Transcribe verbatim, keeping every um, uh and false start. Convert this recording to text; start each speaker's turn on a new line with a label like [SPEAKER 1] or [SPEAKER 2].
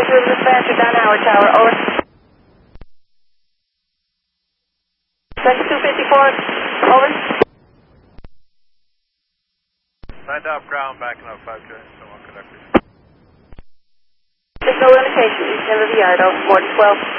[SPEAKER 1] to the dispatcher down Howard Tower, over. twenty-two fifty-four, over.
[SPEAKER 2] Signed off ground, backing up five two, someone conductor.
[SPEAKER 1] There's no limitation, east end of the yard, over, more than twelve.